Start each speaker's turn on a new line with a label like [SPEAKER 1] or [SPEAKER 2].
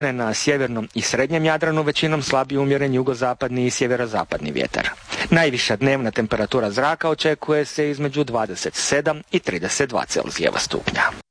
[SPEAKER 1] Na sjevernom i srednjem Jadranu većinom slabiji umjeren jugozapadni i sjeverozapadni vjetar. Najviša dnevna temperatura zraka očekuje se između 27 i 32 Celzijeva stupnja.